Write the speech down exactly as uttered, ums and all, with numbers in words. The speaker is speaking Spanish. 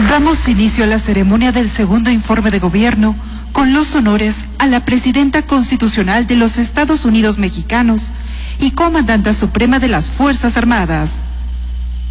Damos inicio a la ceremonia del segundo informe de gobierno con los honores a la Presidenta Constitucional de los Estados Unidos Mexicanos y Comandanta Suprema de las Fuerzas Armadas.